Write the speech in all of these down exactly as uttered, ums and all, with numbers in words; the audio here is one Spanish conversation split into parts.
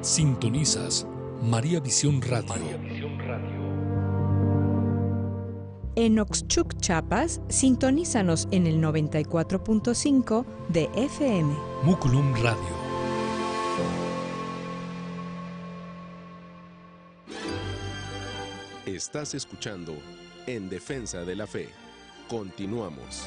Sintonizas María Visión Radio. María Visión Radio. En Oxchuc, Chiapas, sintonízanos en el noventa y cuatro punto cinco de F M. Muculum Radio. Estás escuchando En Defensa de la Fe. Continuamos.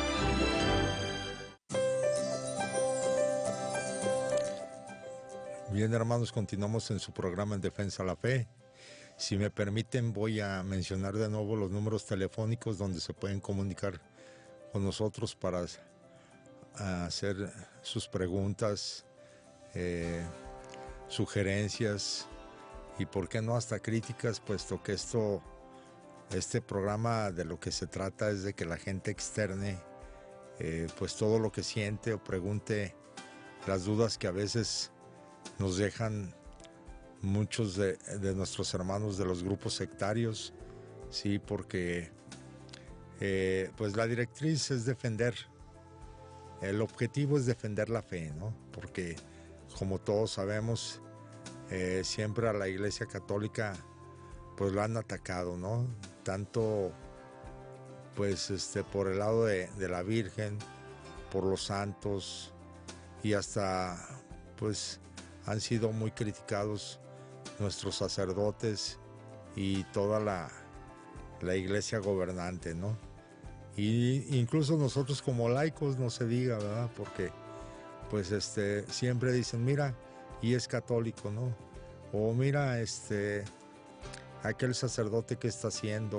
Bien, hermanos, continuamos en su programa En Defensa de la Fe. Si me permiten, voy a mencionar de nuevo los números telefónicos donde se pueden comunicar con nosotros para hacer sus preguntas, eh, sugerencias y, por qué no, hasta críticas, puesto que esto, este programa de lo que se trata es de que la gente externe eh, pues todo lo que siente o pregunte, las dudas que a veces nos dejan muchos de, de nuestros hermanos de los grupos sectarios, sí, porque eh, pues la directriz es defender, el objetivo es defender la fe, ¿no? Porque como todos sabemos, eh, siempre a la Iglesia Católica pues la han atacado, ¿no? Tanto pues este por el lado de, de la Virgen, por los santos, y hasta pues han sido muy criticados nuestros sacerdotes y toda la, la iglesia gobernante, ¿no? Y incluso nosotros como laicos, no se diga, ¿verdad? Porque pues este siempre dicen, mira, y es católico, ¿no? O mira, este aquel sacerdote que está haciendo,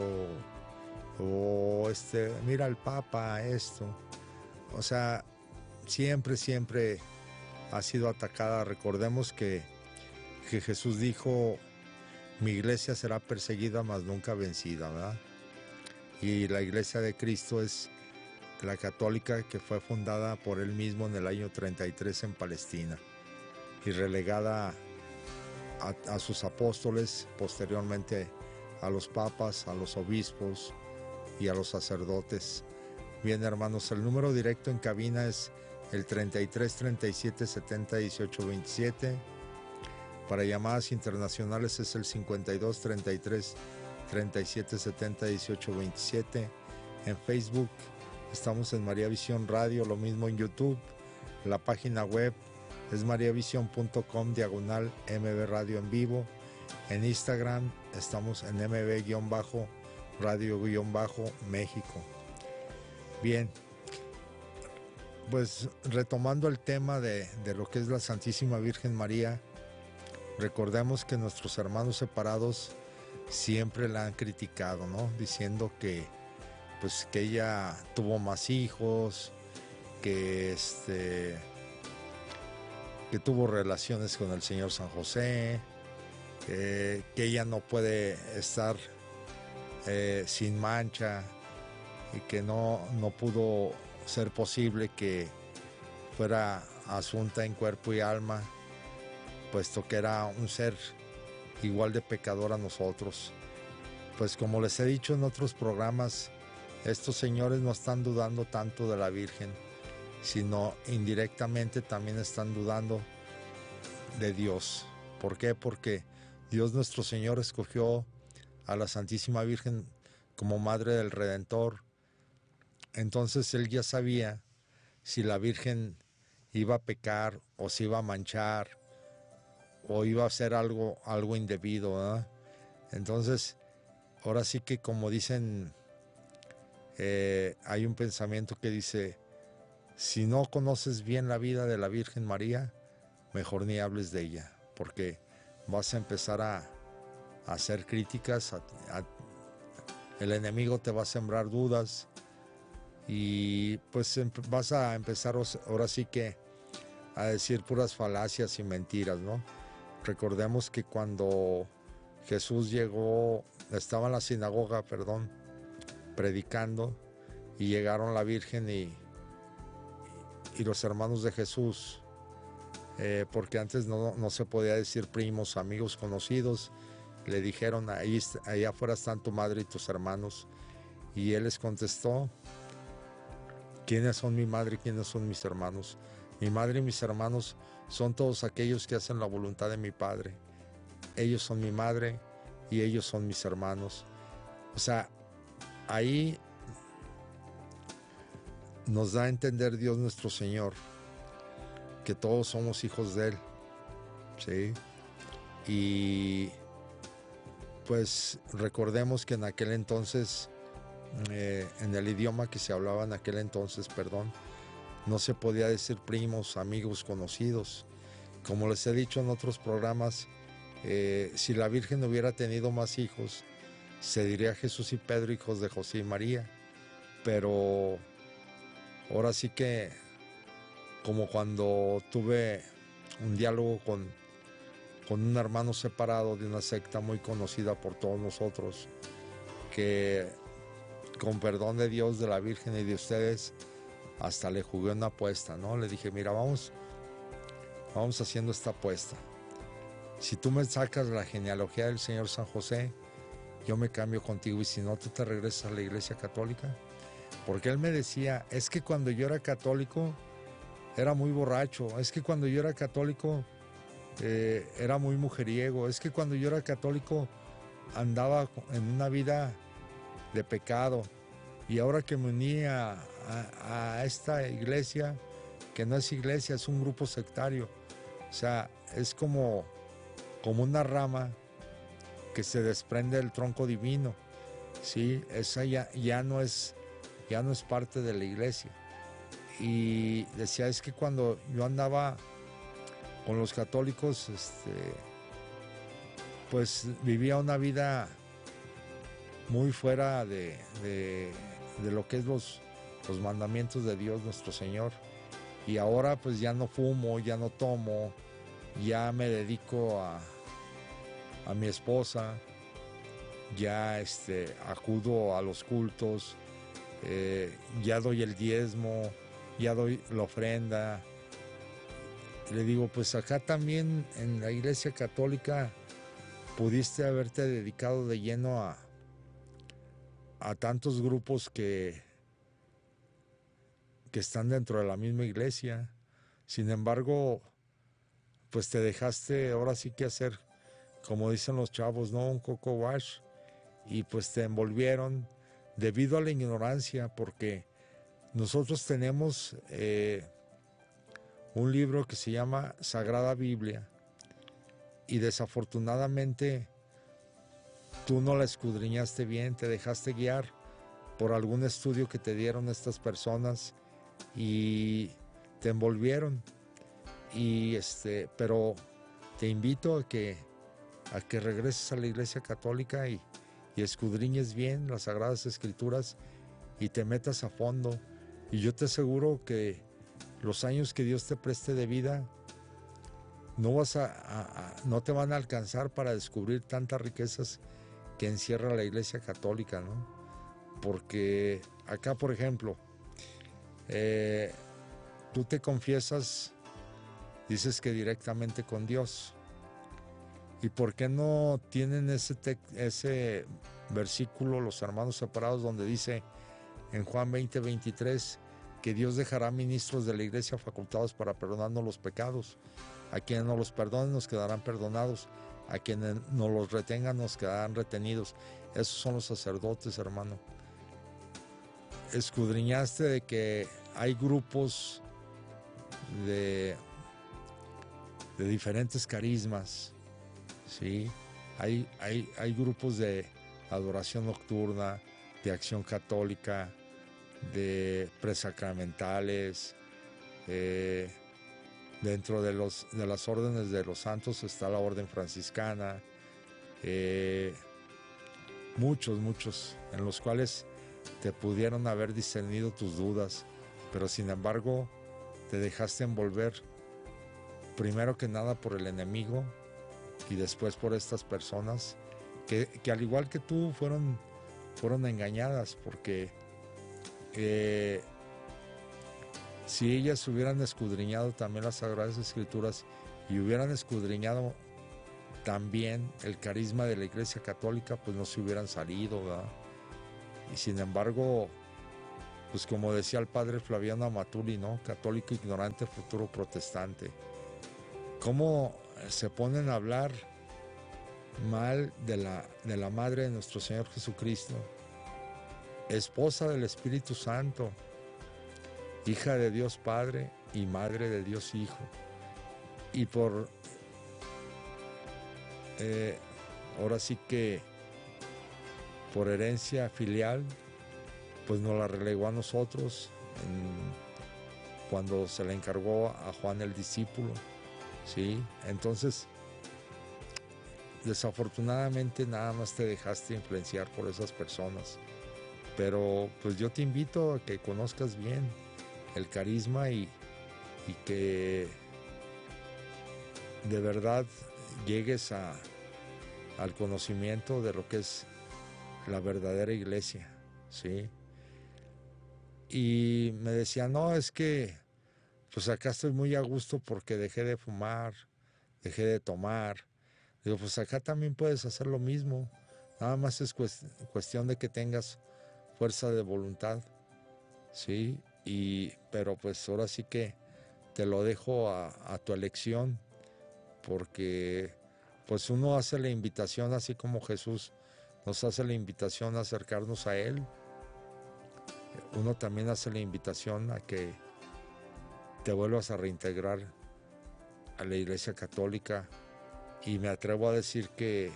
o este, mira el Papa, esto. O sea, siempre, siempre ha sido atacada. Recordemos que, que Jesús dijo, mi iglesia será perseguida, mas nunca vencida, ¿verdad? Y la iglesia de Cristo es la católica, que fue fundada por él mismo en el año treinta y tres en Palestina y relegada a, a sus apóstoles, posteriormente a los papas, a los obispos y a los sacerdotes. Bien, hermanos, el número directo en cabina es el treinta y tres, treinta y siete, setenta, dieciocho, veintisiete. Para llamadas internacionales es el cincuenta y dos, treinta y tres, treinta y siete, setenta, dieciocho, veintisiete. En Facebook estamos en María Visión Radio, lo mismo en YouTube. La página web es mariavision punto com diagonal M B Radio en vivo. En Instagram estamos en M B-radio-México. Bien. Pues retomando el tema de, de lo que es la Santísima Virgen María, recordemos que nuestros hermanos separados siempre la han criticado, ¿no? Diciendo que, pues, que ella tuvo más hijos, que, este, que tuvo relaciones con el Señor San José, eh, que ella no puede estar eh, sin mancha y que no, no pudo ser posible que fuera asunta en cuerpo y alma, puesto que era un ser igual de pecador a nosotros. Pues como les he dicho en otros programas, estos señores no están dudando tanto de la Virgen, sino indirectamente también están dudando de Dios. ¿Por qué? Porque Dios nuestro Señor escogió a la Santísima Virgen como Madre del Redentor. Entonces él ya sabía si la Virgen iba a pecar o si iba a manchar o iba a hacer algo, algo indebido, ¿verdad? Entonces, ahora sí que, como dicen, eh, hay un pensamiento que dice, si no conoces bien la vida de la Virgen María, mejor ni hables de ella, porque vas a empezar a, a hacer críticas, a, a, el enemigo te va a sembrar dudas, y pues vas a empezar ahora sí que a decir puras falacias y mentiras, ¿no? Recordemos que cuando Jesús llegó, estaba en la sinagoga, perdón, predicando, y llegaron la Virgen y, y los hermanos de Jesús, eh, porque antes no, no se podía decir primos, amigos, conocidos, le dijeron, ahí, ahí afuera están tu madre y tus hermanos, y él les contestó, ¿quiénes son mi madre y quiénes son mis hermanos? Mi madre y mis hermanos son todos aquellos que hacen la voluntad de mi Padre. Ellos son mi madre y ellos son mis hermanos. O sea, ahí nos da a entender Dios nuestro Señor que todos somos hijos de Él, ¿sí? Y pues recordemos que en aquel entonces, eh, en el idioma que se hablaba en aquel entonces, perdón, no se podía decir primos, amigos, conocidos. Como les he dicho en otros programas, eh, si la Virgen hubiera tenido más hijos, se diría Jesús y Pedro, hijos de José y María. Pero ahora sí que, como cuando tuve un diálogo con, con un hermano separado de una secta muy conocida por todos nosotros, que con perdón de Dios, de la Virgen y de ustedes, hasta le jugué una apuesta, ¿no? Le dije, mira, vamos, vamos haciendo esta apuesta. Si tú me sacas la genealogía del Señor San José, yo me cambio contigo, y si no, tú te regresas a la Iglesia Católica. Porque él me decía, es que cuando yo era católico era muy borracho, es que cuando yo era católico eh, era muy mujeriego, es que cuando yo era católico andaba en una vida de pecado, y ahora que me uní a, a, a esta iglesia, que no es iglesia, es un grupo sectario, o sea, es como, como una rama que se desprende del tronco divino, ¿sí? Esa ya, ya no es, ya no es parte de la iglesia. Y decía, es que cuando yo andaba con los católicos, este, pues vivía una vida muy fuera de, de, de lo que es los, los mandamientos de Dios nuestro Señor. Y ahora pues ya no fumo, ya no tomo, ya me dedico a, a mi esposa, ya este, acudo a los cultos, eh, ya doy el diezmo, ya doy la ofrenda. Le digo, pues acá también en la Iglesia Católica pudiste haberte dedicado de lleno a, a tantos grupos que, que están dentro de la misma iglesia. Sin embargo, pues te dejaste ahora sí que hacer, como dicen los chavos, ¿no? Un coco wash, y pues te envolvieron debido a la ignorancia, porque nosotros tenemos eh, un libro que se llama Sagrada Biblia, y desafortunadamente tú no la escudriñaste bien, te dejaste guiar por algún estudio que te dieron estas personas y te envolvieron. Y este, pero te invito a que a que regreses a la Iglesia Católica y, y escudriñes bien las Sagradas Escrituras y te metas a fondo. Y yo te aseguro que los años que Dios te preste de vida no vas a, a, a no te van a alcanzar para descubrir tantas riquezas que encierra la Iglesia Católica, ¿no? Porque acá, por ejemplo, eh, tú te confiesas, dices que directamente con Dios. ¿Y por qué no tienen ese, te ese versículo los hermanos separados donde dice en Juan veinte, veintitrés que Dios dejará ministros de la iglesia facultados para perdonarnos los pecados? A quienes nos los perdonen nos quedarán perdonados, a quienes nos los retengan nos quedarán retenidos. Esos son los sacerdotes, hermano. Escudriñaste de que hay grupos de, de diferentes carismas, ¿sí? Hay, hay, hay grupos de adoración nocturna, de acción católica, de presacramentales. Eh, dentro de, los, de las órdenes de los santos está la orden franciscana. Eh, muchos, muchos, en los cuales te pudieron haber discernido tus dudas, pero sin embargo te dejaste envolver primero que nada por el enemigo y después por estas personas que, que al igual que tú fueron, fueron engañadas, porque eh, si ellas hubieran escudriñado también las Sagradas Escrituras y hubieran escudriñado también el carisma de la Iglesia Católica, pues no se hubieran salido, ¿verdad? Y sin embargo, pues como decía el padre Flaviano Amatuli, ¿no? Católico ignorante, futuro protestante. cómo se ponen a hablar mal de la, de la madre de nuestro Señor Jesucristo, esposa del Espíritu Santo, hija de Dios Padre y madre de Dios Hijo. Y por, eh, ahora sí que por herencia filial, pues nos la relegó a nosotros en, cuando se le encargó a Juan el discípulo, ¿sí? Entonces, desafortunadamente nada más te dejaste influenciar por esas personas. Pero pues yo te invito a que conozcas bien el carisma y, y que de verdad llegues a, al conocimiento de lo que es la verdadera iglesia, ¿sí? Y me decía, no, es que pues acá estoy muy a gusto porque dejé de fumar, dejé de tomar. Digo, pues acá también puedes hacer lo mismo, nada más es cuestión de que tengas fuerza de voluntad, ¿sí? Y, pero pues ahora sí que te lo dejo a, a tu elección, porque pues uno hace la invitación así como Jesús nos hace la invitación a acercarnos a Él, uno también hace la invitación a que te vuelvas a reintegrar a la Iglesia Católica, y me atrevo a decir que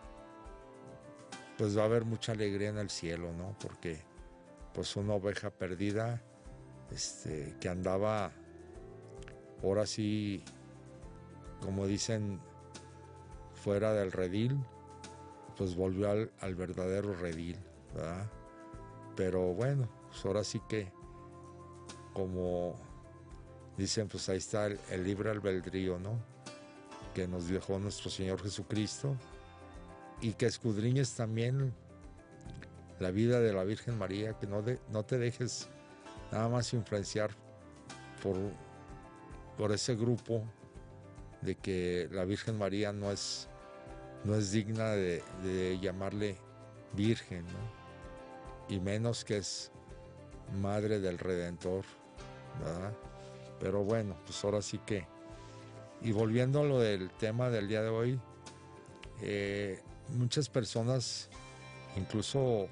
pues va a haber mucha alegría en el cielo, ¿no? Porque pues una oveja perdida este, que andaba, ahora sí, como dicen, fuera del redil, pues volvió al, al verdadero redil, ¿verdad? Pero bueno, pues ahora sí que, como dicen, pues ahí está el, el libre albedrío, ¿no? Que nos dejó nuestro Señor Jesucristo, y que escudriñes también la vida de la Virgen María, que no, de, no te dejes nada más influenciar por, por ese grupo de que la Virgen María no es, no es digna de, de llamarle Virgen, ¿no? Y menos que es Madre del Redentor, ¿verdad? Pero bueno, pues ahora sí que, y volviendo a lo del tema del día de hoy, eh, muchas personas, incluso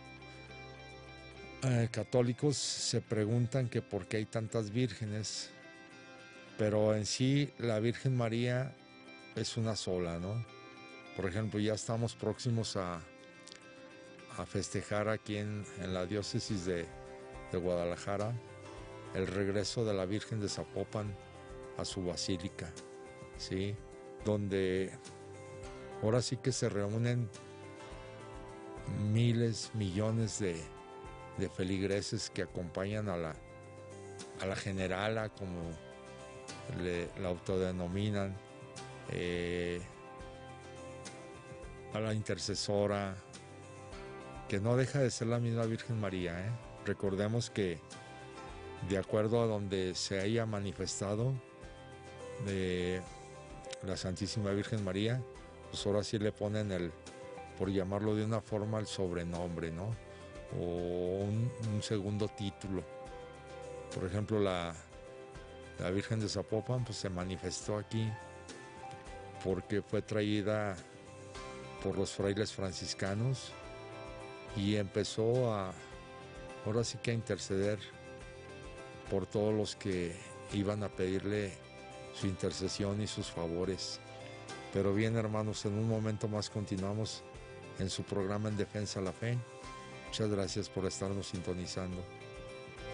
eh, católicos, se preguntan que por qué hay tantas vírgenes, pero en sí la Virgen María es una sola, ¿no? Por ejemplo, ya estamos próximos a, a festejar aquí en, en la diócesis de, de Guadalajara el regreso de la Virgen de Zapopan a su basílica, ¿sí? Donde ahora sí que se reúnen miles, millones de, de feligreses que acompañan a la, a la generala, como le, la autodenominan, eh, a la intercesora, que no deja de ser la misma Virgen María, ¿eh? Recordemos que de acuerdo a donde se haya manifestado de la Santísima Virgen María, pues ahora sí le ponen el, por llamarlo de una forma, el sobrenombre, ¿no? O un, un segundo título. Por ejemplo, la, la Virgen de Zapopan pues se manifestó aquí porque fue traída por los frailes franciscanos y empezó a, ahora sí que a interceder por todos los que iban a pedirle su intercesión y sus favores. Pero bien, hermanos, en un momento más continuamos en su programa En Defensa de la Fe. Muchas gracias por estarnos sintonizando.